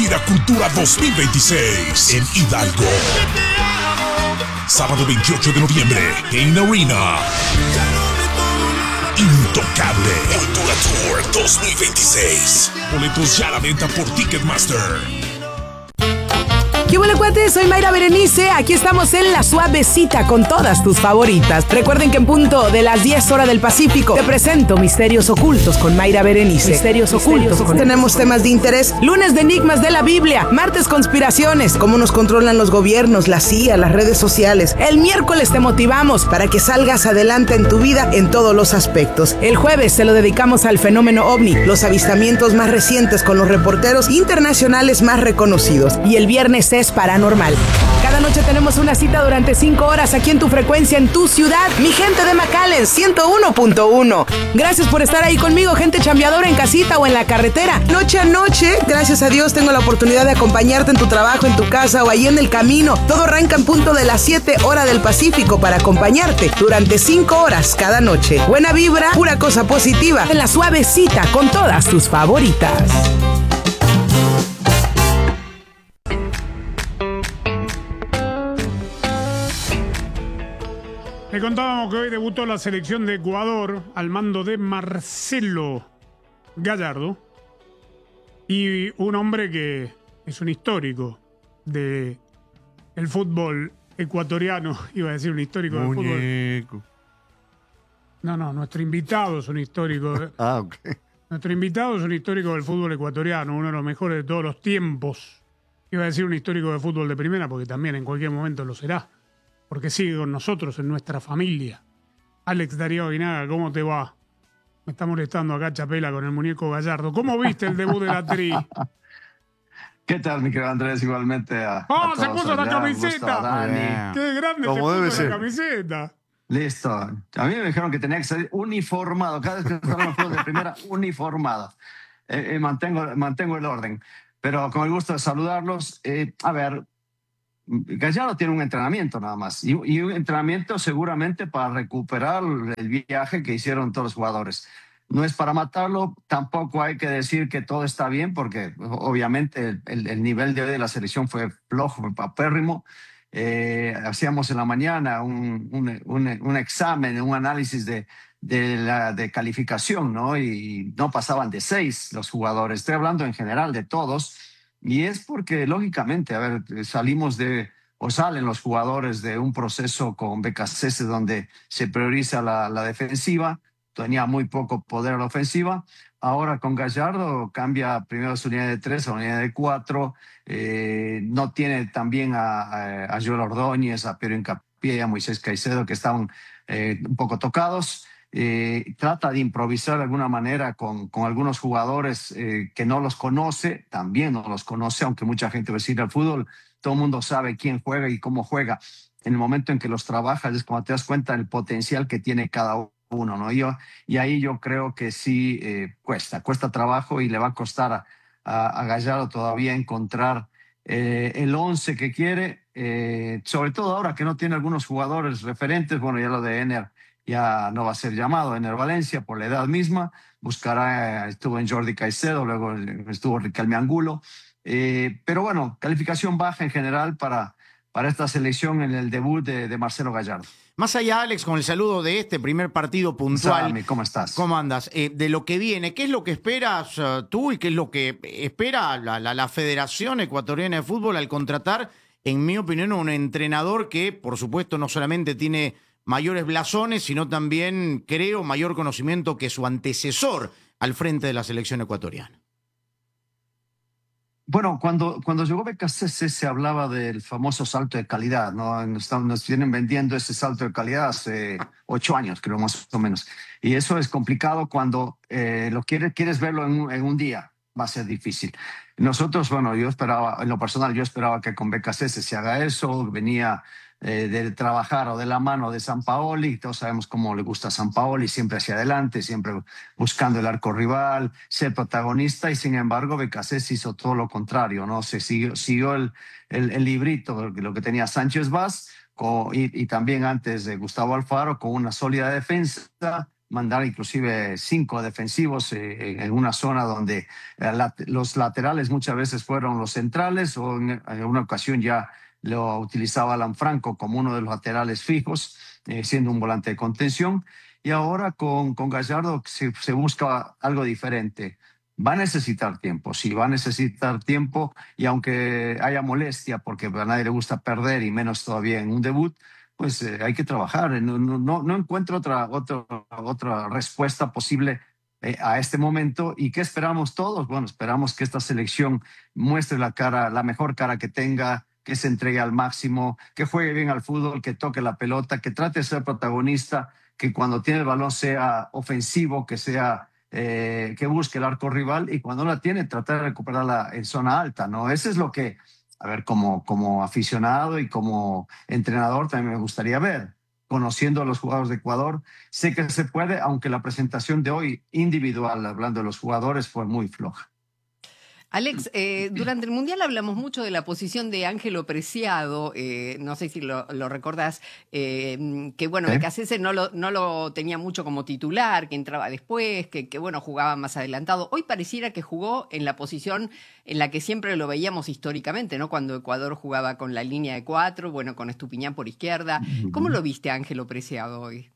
Feira Cultura 2026 en Hidalgo. Sábado 28 de noviembre, en Arena. Intocable Cultura Tour 2026. Boletos ya a la venta por Ticketmaster. ¿Qué huele, cuates? Soy Mayra Berenice. Aquí estamos en La Suavecita con todas tus favoritas. Recuerden que en punto de las 10 horas del Pacífico te presento Misterios Ocultos con Mayra Berenice. Misterios Ocultos. Tenemos temas de interés. Lunes de enigmas de la Biblia. Martes conspiraciones. Cómo nos controlan los gobiernos, la CIA, las redes sociales. El miércoles te motivamos para que salgas adelante en tu vida en todos los aspectos. El jueves se lo dedicamos al fenómeno OVNI, los avistamientos más recientes con los reporteros internacionales más reconocidos. Y el viernes es paranormal. Cada noche tenemos una cita durante 5 horas aquí en tu frecuencia, en tu ciudad. Mi gente de McAllen, 101.1. Gracias por estar ahí conmigo, gente chambeadora en casita o en la carretera. Noche a noche, gracias a Dios, tengo la oportunidad de acompañarte en tu trabajo, en tu casa o ahí en el camino. Todo arranca en punto de las 7 horas del Pacífico para acompañarte durante 5 horas cada noche. Buena vibra, pura cosa positiva. En La Suavecita con todas tus favoritas. Le contábamos que hoy debutó la selección de Ecuador al mando de Marcelo Gallardo, y un hombre que es un histórico del fútbol ecuatoriano. Iba a decir un histórico del fútbol. No, nuestro invitado es un histórico. Ok. Nuestro invitado es un histórico del fútbol ecuatoriano, uno de los mejores de todos los tiempos. Iba a decir un histórico de fútbol de primera, porque también en cualquier momento lo será, porque sigue con nosotros en nuestra familia. Alex Darío Aguinaga, ¿cómo te va? Me está molestando acá Chapela con el muñeco Gallardo. ¿Cómo viste el debut de la Tri? ¿Qué tal, mi querido Andrés? Igualmente a se todos puso la allá. camiseta. Dani. ¡Qué grande se Como debe puso ser. la camiseta! Listo. A mí me dijeron que tenía que ser uniformado. Cada vez que estaba en los juegos de primera, uniformado. Mantengo el orden. Pero con el gusto de saludarlos. A ver, Gallardo tiene un entrenamiento nada más. Y un entrenamiento seguramente para recuperar el viaje que hicieron todos los jugadores. No es para matarlo, tampoco hay que decir que todo está bien, porque obviamente el nivel de hoy de la selección fue flojo, fue papérrimo. Hacíamos en la mañana un examen, un análisis de calificación, ¿no? Y no pasaban de 6 los jugadores. Estoy hablando en general de todos. Y es porque, lógicamente, a ver, salen los jugadores de un proceso con BKC donde se prioriza la defensiva. Tenía muy poco poder a la ofensiva. Ahora con Gallardo cambia primero su unidad de 3 a unidad de 4. No tiene también a Joel Ordóñez, a Piero Hincapié, a Moisés Caicedo, que estaban un poco tocados. Trata de improvisar de alguna manera con algunos jugadores que no los conoce, también no los conoce, aunque mucha gente va a decir al fútbol, todo el mundo sabe quién juega y cómo juega. En el momento en que los trabajas es cuando te das cuenta del potencial que tiene cada uno, ¿no? Y ahí yo creo que sí cuesta trabajo, y le va a costar a Gallardo todavía encontrar el 11 que quiere, sobre todo ahora que no tiene algunos jugadores referentes. Bueno, ya lo de Ener ya no va a ser llamado, Ener Valencia, por la edad misma. Buscará, estuvo en Jordi Caicedo, luego estuvo Riquelme Angulo. Pero bueno, calificación baja en general para esta selección en el debut de Marcelo Gallardo. Más allá, Alex, con el saludo de este primer partido puntual. Salami, ¿cómo estás? ¿Cómo andas? De lo que viene, ¿qué es lo que esperas tú y qué es lo que espera la Federación Ecuatoriana de Fútbol al contratar, en mi opinión, un entrenador que, por supuesto, no solamente tiene mayores blasones, sino también, creo, mayor conocimiento que su antecesor al frente de la selección ecuatoriana? Bueno, cuando llegó BKC se hablaba del famoso salto de calidad, ¿no? Nos vienen vendiendo ese salto de calidad hace 8 años, creo, más o menos. Y eso es complicado cuando quieres verlo en un día. Va a ser difícil. Nosotros, bueno, yo esperaba, en lo personal, que con BKC se haga eso. Venía de trabajar o de la mano de Sampaoli. Todos sabemos cómo le gusta a Sampaoli, siempre hacia adelante, siempre buscando el arco rival, ser protagonista, y sin embargo BKC hizo todo lo contrario, ¿no? Se siguió el librito, lo que tenía Sánchez Vaz, y también antes de Gustavo Alfaro, con una sólida defensa, mandar inclusive 5 defensivos en una zona donde los laterales muchas veces fueron los centrales, o en una ocasión ya lo utilizaba Alan Franco como uno de los laterales fijos, siendo un volante de contención. Y ahora con Gallardo se busca algo diferente. Va a necesitar tiempo, sí, va a necesitar tiempo, y aunque haya molestia, porque a nadie le gusta perder y menos todavía en un debut, pues hay que trabajar. No encuentro otra respuesta posible a este momento. ¿Y qué esperamos todos? Bueno, esperamos que esta selección muestre la mejor cara que tenga, que se entregue al máximo, que juegue bien al fútbol, que toque la pelota, que trate de ser protagonista, que cuando tiene el balón sea ofensivo, que busque el arco rival, y cuando la tiene, tratar de recuperarla en zona alta, ¿no? Ese es lo que, a ver, como aficionado y como entrenador también me gustaría ver. Conociendo a los jugadores de Ecuador, sé que se puede, aunque la presentación de hoy individual, hablando de los jugadores, fue muy floja. Alex, durante el Mundial hablamos mucho de la posición de Ángelo Preciado, no sé si lo recordás, que bueno, ¿Sí? Becasese no lo tenía mucho como titular, que entraba después, que bueno, jugaba más adelantado. Hoy pareciera que jugó en la posición en la que siempre lo veíamos históricamente, ¿no? Cuando Ecuador jugaba con la línea de 4, bueno, con Estupiñán por izquierda. ¿Cómo lo viste a Ángelo Preciado hoy?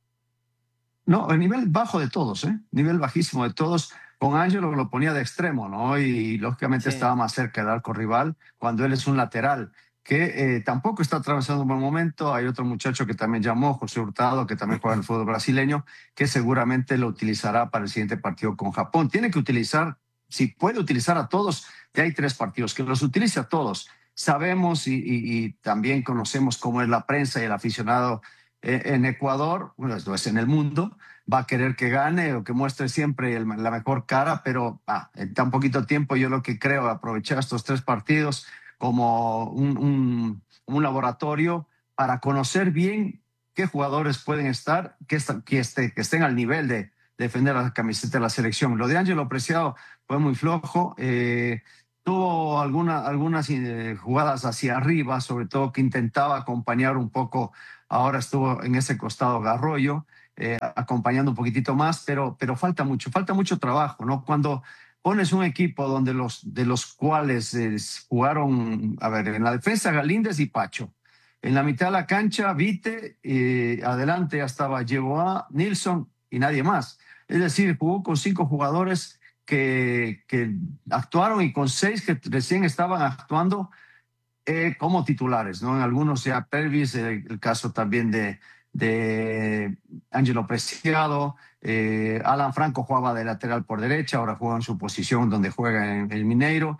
No, el nivel bajo de todos, nivel bajísimo de todos. Con Ángelo lo ponía de extremo, ¿no? Y lógicamente Sí. estaba más cerca del arco rival, cuando él es un lateral que tampoco está atravesando un buen momento. Hay otro muchacho que también llamó, José Hurtado, que también juega en el fútbol brasileño, que seguramente lo utilizará para el siguiente partido con Japón. Tiene que utilizar, si puede utilizar a todos, ya hay 3 partidos, que los utilice a todos. Sabemos y también conocemos cómo es la prensa y el aficionado en Ecuador, bueno, esto es en el mundo, va a querer que gane o que muestre siempre la mejor cara, pero en tan poquito tiempo yo lo que creo, aprovechar estos 3 partidos como un laboratorio para conocer bien qué jugadores pueden estar, que estén al nivel de defender la camiseta de la selección. Lo de Ángelo Preciado fue muy flojo, tuvo algunas jugadas hacia arriba, sobre todo que intentaba acompañar un poco. Ahora estuvo en ese costado Garroyo, acompañando un poquitito más, pero falta mucho trabajo, ¿no? Cuando pones un equipo donde de los cuales jugaron, a ver, en la defensa Galíndez y Pacho, en la mitad de la cancha Vite, adelante ya estaba Yeboah, Nilsson y nadie más. Es decir, jugó con 5 jugadores que actuaron, y con 6 que recién estaban actuando como titulares, ¿no? En algunos ya Pervis, el caso también de Ángelo Preciado, Alan Franco jugaba de lateral por derecha, ahora juega en su posición donde juega en el Mineiro.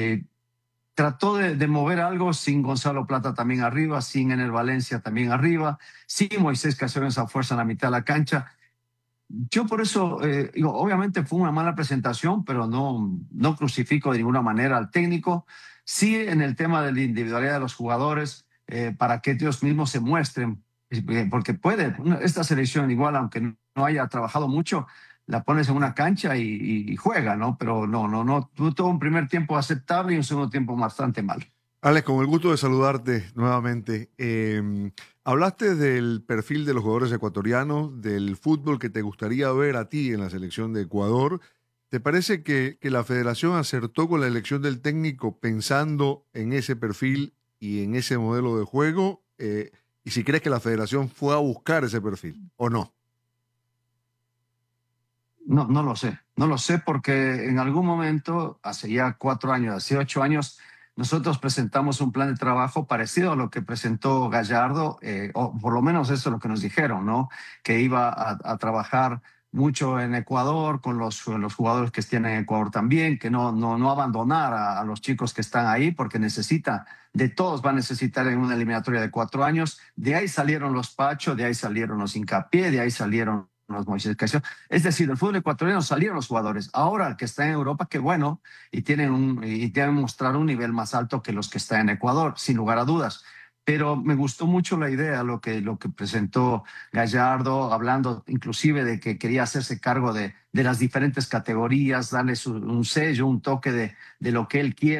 Trató de mover algo sin Gonzalo Plata también arriba, sin Enel Valencia también arriba, sin Moisés Caicedo esa fuerza en la mitad de la cancha. Yo por eso, digo, obviamente fue una mala presentación, pero no crucifico de ninguna manera al técnico. Sí, en el tema de la individualidad de los jugadores, para que ellos mismos se muestren, porque esta selección igual, aunque no haya trabajado mucho, la pones en una cancha y juega, ¿no? Pero no, tuvo un primer tiempo aceptable y un segundo tiempo bastante malo. Alex, con el gusto de saludarte nuevamente. Hablaste del perfil de los jugadores ecuatorianos, del fútbol que te gustaría ver a ti en la selección de Ecuador. ¿Te parece que la federación acertó con la elección del técnico pensando en ese perfil y en ese modelo de juego? Y si crees que la federación fue a buscar ese perfil o no. No lo sé porque en algún momento, hace ya 4 años, hace 8 años, nosotros presentamos un plan de trabajo parecido a lo que presentó Gallardo, o por lo menos eso es lo que nos dijeron, ¿no? Que iba a trabajar mucho en Ecuador, con los jugadores que estén en Ecuador también, que no abandonar a los chicos que están ahí, porque de todos va a necesitar en una eliminatoria de 4 años. De ahí salieron los Pacho, de ahí salieron los Hincapié, de ahí salieron los Moisés Caicedo. Es decir, del fútbol ecuatoriano salieron los jugadores. Ahora que están en Europa, qué bueno, y deben mostrar un nivel más alto que los que están en Ecuador, sin lugar a dudas. Pero me gustó mucho la idea, lo que presentó Gallardo, hablando inclusive de que quería hacerse cargo de las diferentes categorías, darles un sello, un toque de lo que él quiere,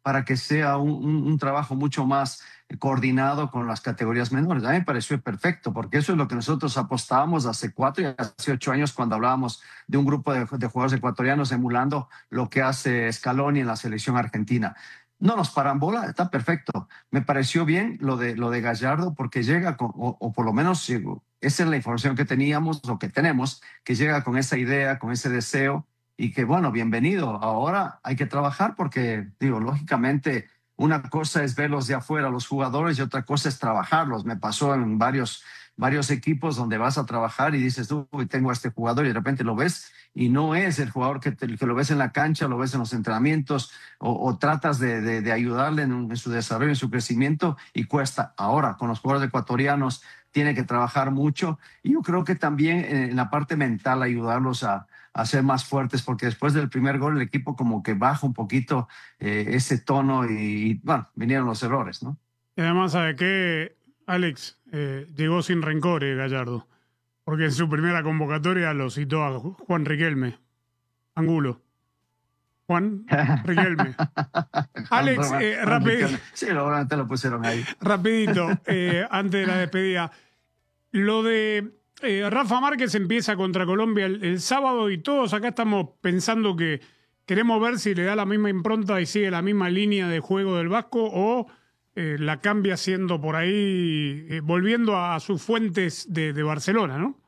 para que sea un trabajo mucho más coordinado con las categorías menores. A mí me pareció perfecto, porque eso es lo que nosotros apostábamos hace 4 y hace 8 años cuando hablábamos de un grupo de jugadores ecuatorianos emulando lo que hace Scaloni en la selección argentina. No nos paran bola, está perfecto. Me pareció bien lo de Gallardo porque llega con, o por lo menos esa es la información que teníamos o que tenemos, que llega con esa idea, con ese deseo y que bueno, bienvenido. Ahora hay que trabajar porque, digo, lógicamente una cosa es verlos de afuera, los jugadores, y otra cosa es trabajarlos. Me pasó en varios equipos donde vas a trabajar y dices, uy, tengo a este jugador y de repente lo ves y no es el jugador que lo ves en la cancha, lo ves en los entrenamientos o tratas de ayudarle en su desarrollo, en su crecimiento y cuesta. Ahora, con los jugadores ecuatorianos, tiene que trabajar mucho y yo creo que también en la parte mental ayudarlos a ser más fuertes, porque después del primer gol el equipo como que baja un poquito ese tono y bueno, vinieron los errores, ¿no? Y además, ¿sabe qué, Alex? Llegó sin rencor Gallardo, porque en su primera convocatoria lo citó a Juan Riquelme, Angulo. Juan Riquelme. Alex, rapidito. Sí, seguramente lo pusieron ahí. Rapidito, antes de la despedida. Lo de Rafa Márquez empieza contra Colombia el sábado y todos acá estamos pensando que queremos ver si le da la misma impronta y sigue la misma línea de juego del Vasco o la cambia siendo por ahí, volviendo a sus fuentes de Barcelona, ¿no?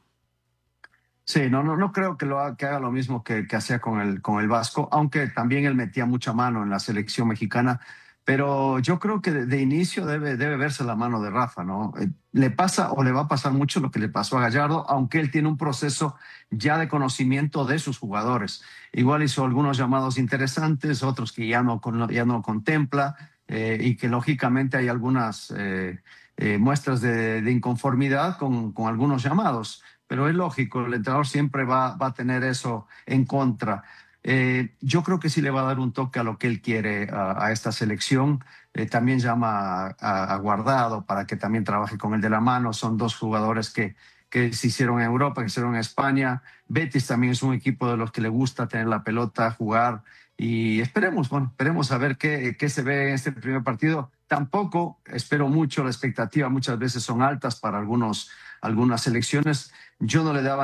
Sí, no creo que haga lo mismo que hacía con el Vasco, aunque también él metía mucha mano en la selección mexicana. Pero yo creo que de inicio debe verse la mano de Rafa, ¿no? Le pasa o le va a pasar mucho lo que le pasó a Gallardo, aunque él tiene un proceso ya de conocimiento de sus jugadores. Igual hizo algunos llamados interesantes, otros que ya no contempla y que lógicamente hay algunas muestras de inconformidad con algunos llamados. Pero es lógico, el entrenador siempre va a tener eso en contra. Yo creo que sí le va a dar un toque a lo que él quiere a esta selección. También llama a Guardado para que también trabaje con él de la mano. Son dos jugadores que se hicieron en Europa, que se hicieron en España. Betis también es un equipo de los que le gusta tener la pelota, jugar. Y esperemos a ver qué se ve en este primer partido. Tampoco espero mucho, la expectativa muchas veces son altas para algunas selecciones. Yo no le daba